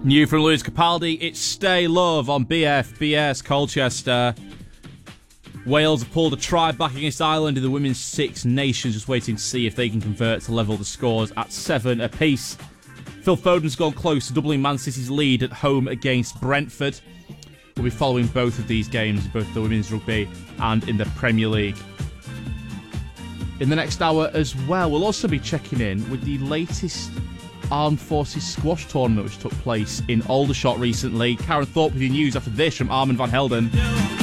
New from Lewis Capaldi, it's Stay Love on BS Colchester. Wales have pulled a try back against Ireland in the Women's Six Nations, just waiting to see if they can convert to level the scores at 7 apiece. Phil Foden's gone close to doubling Man City's lead at home against Brentford. We'll be following both of these games, both the Women's Rugby and in the Premier League. In the next hour as well, we'll also be checking in with the latest Armed Forces Squash tournament which took place in Aldershot recently. Karen Thorpe with your news after this from Armand van Helden.